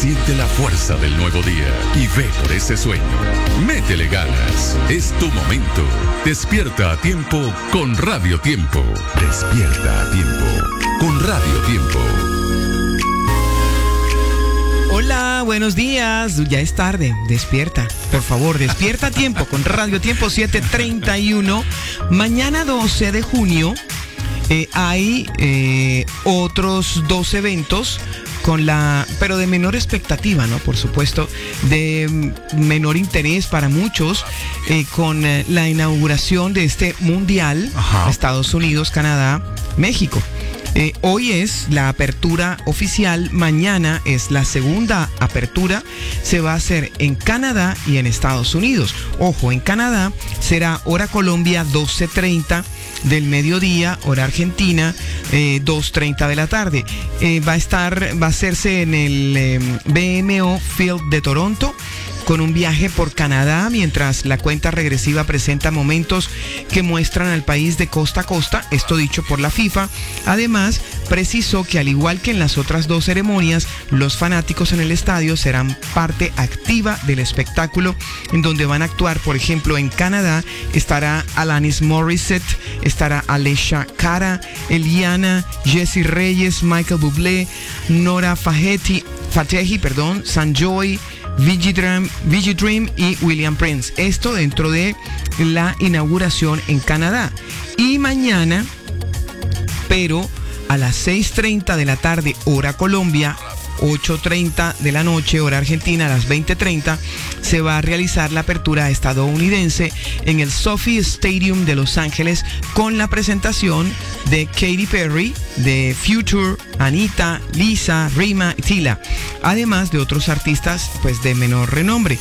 Siente la fuerza del nuevo día y ve por ese sueño. Métele ganas. Es tu momento. Despierta a tiempo con Radio Tiempo. Despierta a tiempo con Radio Tiempo. Hola, buenos días. Ya es tarde. Despierta. Por favor, despierta a tiempo con Radio Tiempo 7:31. Mañana 12 de junio hay otros 2 eventos pero de menor expectativa, ¿no? Por supuesto, de menor interés para muchos, con la inauguración de este mundial, Estados Unidos, Canadá, México. Hoy es la apertura oficial, mañana es la segunda apertura, se va a hacer en Canadá y en Estados Unidos. Ojo, en Canadá será hora Colombia 12:30 del mediodía, hora Argentina 2:30 de la tarde. Va a hacerse en el BMO Field de Toronto, con un viaje por Canadá, mientras la cuenta regresiva presenta momentos que muestran al país de costa a costa, esto dicho por la FIFA. Además, precisó que al igual que en las otras 2 ceremonias, los fanáticos en el estadio serán parte activa del espectáculo, en donde van a actuar, por ejemplo, en Canadá estará Alanis Morissette, estará Alessia Cara, Eliana, Jessie Reyes, Michael Bublé, Nora Fatehi, Sanjoy, Vigidream y William Prince. Esto dentro de la inauguración en Canadá. Y mañana, pero a las 6:30 de la tarde, hora Colombia, 8:30 de la noche, hora Argentina, a las 20:30, se va a realizar la apertura estadounidense en el SoFi Stadium de Los Ángeles, con la presentación de Katy Perry, de Future, Anita, Lisa, Rima y Tila, además de otros artistas pues de menor renombre.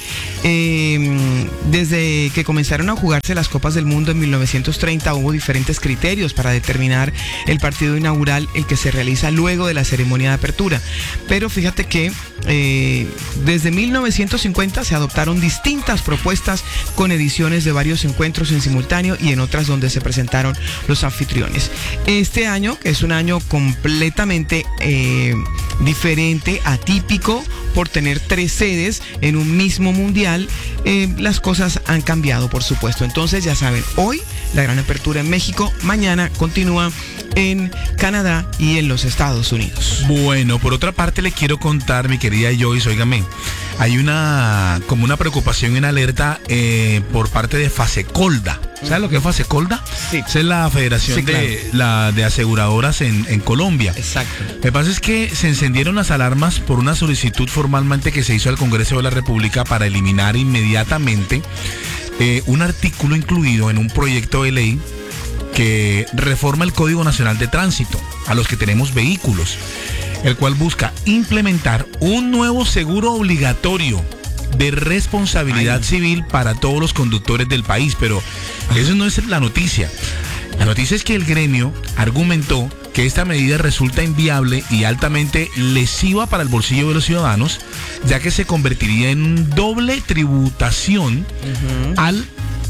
Desde que comenzaron a jugarse las Copas del Mundo en 1930 hubo diferentes criterios para determinar el partido inaugural, el que se realiza luego de la ceremonia de apertura. Pero fíjate que desde 1950 se adoptaron distintas propuestas con ediciones de varios encuentros en simultáneo y en otras donde se presentaron los anfitriones. Este año, que es un año completamente diferente, atípico, por tener 3 sedes en un mismo mundial, las cosas han cambiado, por supuesto. Entonces, ya saben, hoy la gran apertura en México, mañana continúa en Canadá y en los Estados Unidos. Bueno, por otra parte le quiero contar, mi querida Joyce, óigame, hay una preocupación en alerta por parte de Fasecolda. ¿Sabes lo que es Fasecolda? Sí. Esa es la Federación de Aseguradoras en Colombia. Exacto. Lo que pasa es que se encendieron las alarmas por una solicitud formalmente que se hizo al Congreso de la República para eliminar inmediatamente un artículo incluido en un proyecto de ley que reforma el Código Nacional de Tránsito a los que tenemos vehículos, el cual busca implementar un nuevo seguro obligatorio de responsabilidad civil para todos los conductores del país. Pero eso no es la noticia. La noticia es que el gremio argumentó que esta medida resulta inviable y altamente lesiva para el bolsillo de los ciudadanos, ya que se convertiría en doble tributación al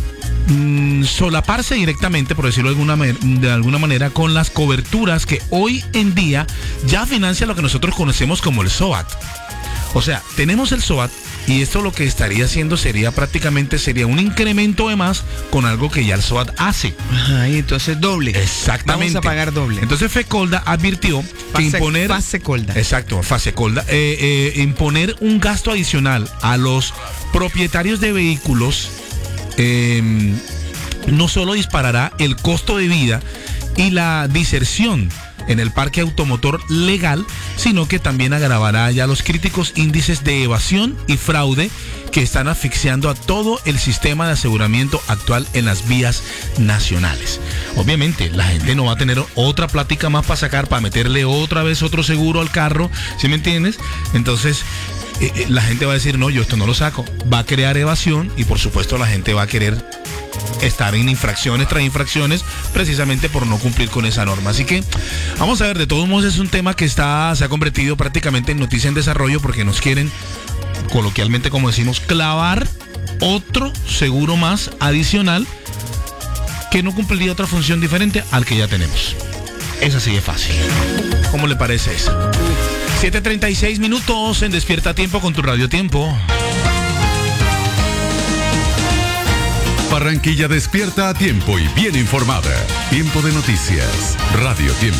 solaparse directamente, por decirlo de alguna manera, con las coberturas que hoy en día ya financia lo que nosotros conocemos como el SOAT. O sea, tenemos el SOAT y esto lo que estaría haciendo sería un incremento de más con algo que ya el SOAT hace. Ajá, y entonces doble. Exactamente. Vamos a pagar doble. Entonces Fecolda advirtió que imponer... Fasecolda. Exacto, Fasecolda. Imponer un gasto adicional a los propietarios de vehículos no solo disparará el costo de vida y la diserción en el parque automotor legal, sino que también agravará ya los críticos índices de evasión y fraude que están asfixiando a todo el sistema de aseguramiento actual en las vías nacionales. Obviamente, la gente no va a tener otra plática más para sacar, para meterle otra vez otro seguro al carro, ¿sí me entiendes? Entonces, la gente va a decir, no, yo esto no lo saco. Va a crear evasión y por supuesto la gente va a querer estar en infracciones tras infracciones precisamente por no cumplir con esa norma. Así que vamos a ver, de todos modos es un tema que se ha convertido prácticamente en noticia en desarrollo porque nos quieren, coloquialmente como decimos, clavar otro seguro más adicional que no cumpliría otra función diferente al que ya tenemos. Es así de fácil. ¿Cómo le parece eso? 7:36 minutos en Despierta a Tiempo con tu Radio Tiempo. Barranquilla despierta a tiempo y bien informada. Tiempo de noticias. Radio Tiempo.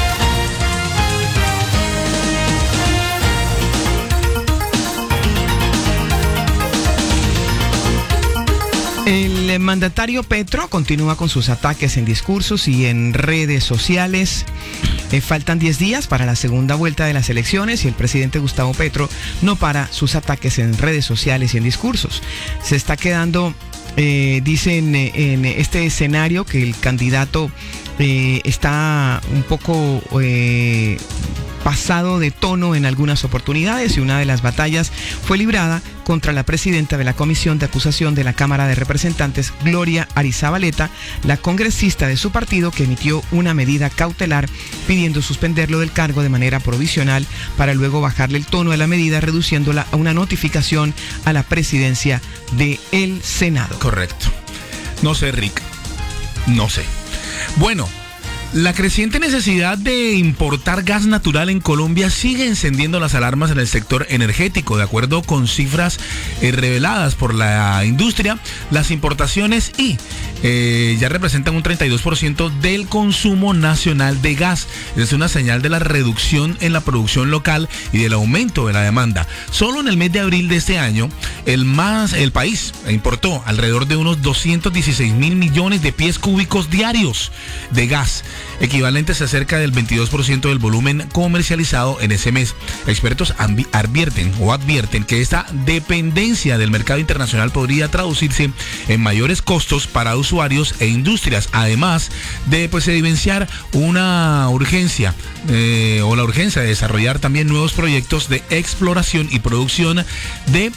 El mandatario Petro continúa con sus ataques en discursos y en redes sociales. Faltan 10 días para la segunda vuelta de las elecciones y el presidente Gustavo Petro no para sus ataques en redes sociales y en discursos. Se está quedando, dicen en este escenario, que el candidato está un poco pasado de tono en algunas oportunidades, y una de las batallas fue librada contra la presidenta de la Comisión de Acusación de la Cámara de Representantes, Gloria Arizabaleta, la congresista de su partido, que emitió una medida cautelar pidiendo suspenderlo del cargo de manera provisional para luego bajarle el tono a la medida, reduciéndola a una notificación a la presidencia del Senado. Correcto. No sé, Rick. No sé. Bueno, la creciente necesidad de importar gas natural en Colombia sigue encendiendo las alarmas en el sector energético. De acuerdo con cifras reveladas por la industria, las importaciones ya representan un 32% del consumo nacional de gas. Es una señal de la reducción en la producción local y del aumento de la demanda. Solo en el mes de abril de este año, el país importó alrededor de unos 216 mil millones de pies cúbicos diarios de gas, equivalentes a cerca del 22% del volumen comercializado en ese mes. Expertos advierten que esta dependencia del mercado internacional podría traducirse en mayores costos para usuarios e industrias, además de evidenciar una urgencia o la urgencia de desarrollar también nuevos proyectos de exploración y producción de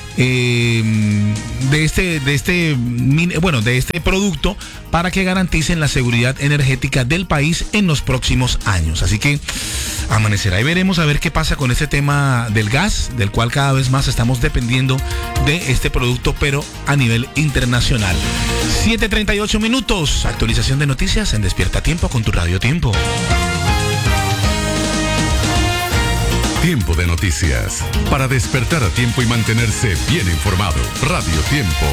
este producto para que garanticen la seguridad energética del país en los próximos años. Así que amanecerá y veremos a ver qué pasa con este tema del gas, del cual cada vez más estamos dependiendo de este producto, pero a nivel internacional. 7:38 minutos, actualización de noticias en Despierta Tiempo con tu Radio Tiempo. Tiempo de noticias. Para despertar a tiempo y mantenerse bien informado. Radio Tiempo.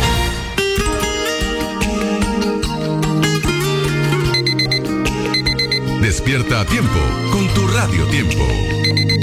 Despierta a tiempo con tu Radio Tiempo.